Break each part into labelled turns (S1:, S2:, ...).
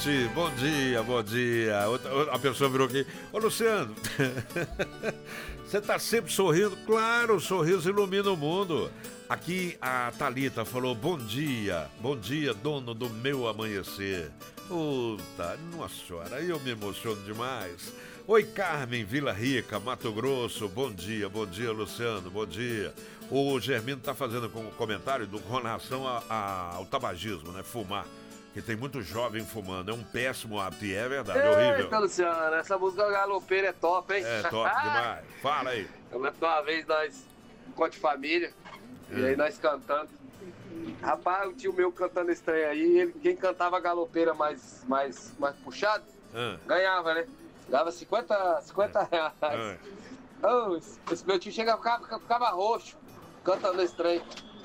S1: gente, bom dia, bom dia. A pessoa virou aqui, ô Luciano, você tá sempre sorrindo? Claro, o sorriso ilumina o mundo. Aqui a Thalita falou, bom dia, dono do meu amanhecer. Puta, nossa senhora, aí eu me emociono demais. Oi, Carmen, Vila Rica, Mato Grosso, bom dia, Luciano, bom dia. O Germino tá fazendo um comentário com relação ao tabagismo, né, fumar. Que tem muito jovem fumando, é um péssimo hábito, e é verdade, é horrível.
S2: Eita, Luciano, essa música galopeira é top, hein?
S1: É top demais, fala aí.
S2: Eu lembro de uma vez nós, enquanto de família, e aí nós cantando. Rapaz, o tio meu cantando esse trem aí, quem cantava galopeira mais puxado, ganhava, né? Dava 50 reais. Oh, esse meu tio ficava roxo, cantando esse trem.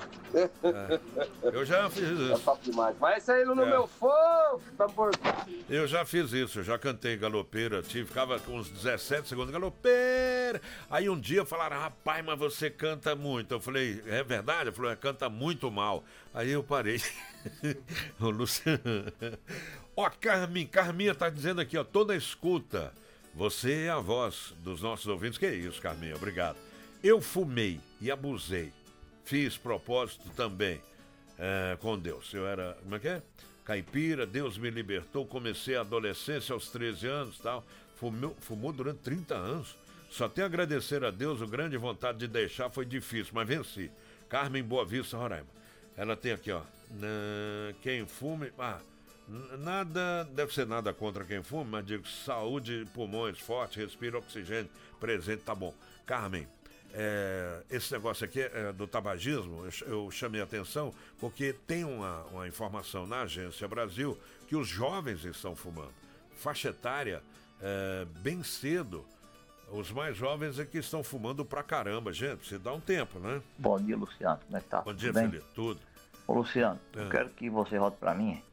S1: Eu já fiz isso.
S2: É top demais. Mas isso aí no meu fogo, tambor.
S1: Eu já fiz isso, eu já cantei galopeira, ficava com uns 17 segundos, galopeira. Aí um dia falaram, rapaz, mas você canta muito. Eu falei, é verdade? Eu falei, canta muito mal. Aí eu parei. Ô, Luciano. Ó, Carminha tá dizendo aqui, ó, tô na escuta. Você é a voz dos nossos ouvintes. Que isso, Carminha, obrigado. Eu fumei e abusei. Fiz propósito também com Deus. Eu era, como é que é? Caipira, Deus me libertou. Comecei a adolescência aos 13 anos e tal. Fumou durante 30 anos. Só tenho a agradecer a Deus. A grande vontade de deixar foi difícil, mas venci. Carmen Boa Vista, Roraima. Ela tem aqui, ó. Quem fume... nada, deve ser nada contra quem fuma, mas digo, saúde, pulmões fortes, respira oxigênio, presente, tá bom. Carmen, esse negócio aqui do tabagismo, eu chamei a atenção porque tem uma informação na Agência Brasil que os jovens estão fumando. Faixa etária, bem cedo, os mais jovens é que estão fumando pra caramba, gente, precisa dar um tempo, né?
S3: Bom dia, Luciano, como é que tá?
S1: Bom dia,
S3: bem?
S1: Felipe, tudo.
S3: Ô, Luciano, eu quero que você volte pra mim.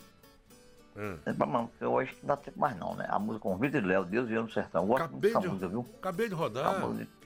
S3: Porque hoje não dá tempo mais não, né? A música com Vitor e Léo, Deus viu no sertão. Eu gosto muito dessa música, viu?
S1: Acabei de rodar.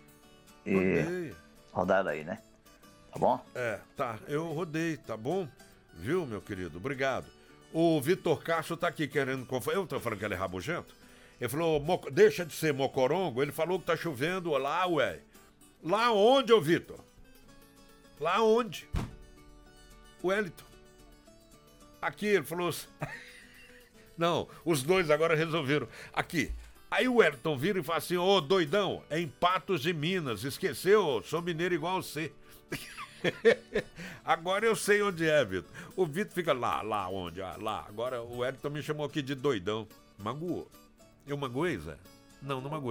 S3: Rodar ela aí, né? Tá bom?
S1: Tá, eu rodei, tá bom? Viu, meu querido? Obrigado. O Vitor Castro tá aqui querendo... Eu tô falando que ele é rabugento? Ele falou, deixa de ser mocorongo. Ele falou que tá chovendo lá, ué. Lá onde, ô Vitor? Lá onde? O Wellington. Aqui, ele falou... Não, os dois agora resolveram. Aqui. Aí o Wellington vira e fala assim, ô doidão, é em Patos de Minas, esqueceu? Sou mineiro igual você. Agora eu sei onde é, Vitor. O Vitor fica lá onde? Lá. Agora o Wellington me chamou aqui de doidão. Magoou. Eu magoei, Zé? Não magoei.